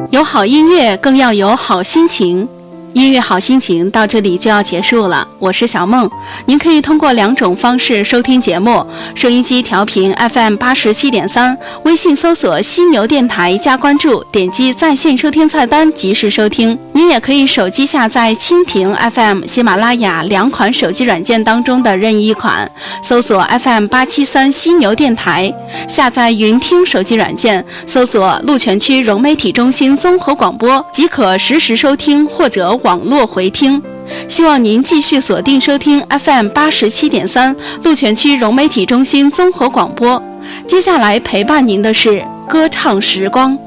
有好音乐，更要有好心情。音乐好心情到这里就要结束了，我是小梦。您可以通过2种方式收听节目：收音机调频 FM87.3，微信搜索犀牛电台加关注，点击在线收听菜单及时收听。您也可以手机下载蜻蜓 FM、喜马拉雅2款手机软件当中的任意一款，搜索 FM873 犀牛电台，下载云听手机软件，搜索鹿泉区融媒体中心综合广播，即可实时收听或者网络回听。希望您继续锁定收听 FM87.3 鹿泉区融媒体中心综合广播。接下来陪伴您的是歌唱时光。